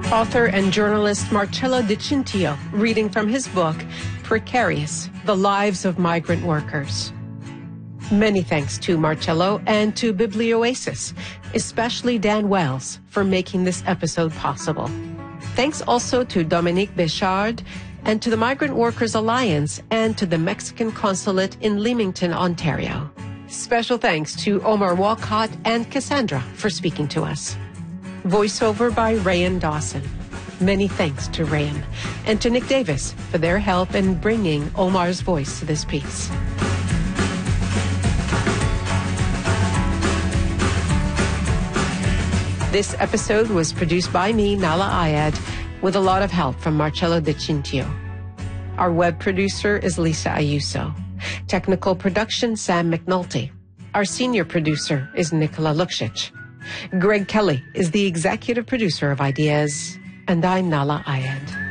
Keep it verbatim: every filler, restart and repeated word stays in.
Author and journalist Marcello Di Cintio, reading from his book, Precarious, The Lives of Migrant Workers. Many thanks to Marcello and to Biblioasis, especially Dan Wells, for making this episode possible. Thanks also to Dominique Béchard and to the Migrant Workers Alliance and to the Mexican Consulate in Leamington, Ontario. Special thanks to Omar Walcott and Cassandra for speaking to us. Voiceover by Rayan Dawson. Many thanks to Rayan and to Nick Davis for their help in bringing Omar's voice to this piece. This episode was produced by me, Nahlah Ayed, with a lot of help from Marcello Di Cintio. Our web producer is Lisa Ayuso. Technical production, Sam McNulty. Our senior producer is Nicola Lukšić. Greg Kelly is the executive producer of Ideas, and I'm Nahlah Ayed.